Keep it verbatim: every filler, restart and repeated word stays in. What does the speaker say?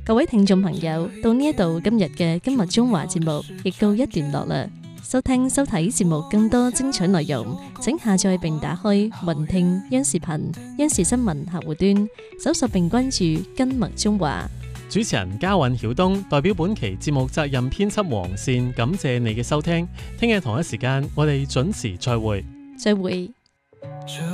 各位聽眾朋友，到呢一度今日嘅今日中華節目亦告一段落啦。收聽收睇節目更多精彩內容，請下載並打開雲聽央視頻、央視新聞客戶端，搜索並關注今日中華。 主持人嘉韻曉東代表本期節目責任編輯黃善，感謝你嘅收聽。聽日同一時間，我哋準時再會。 再會。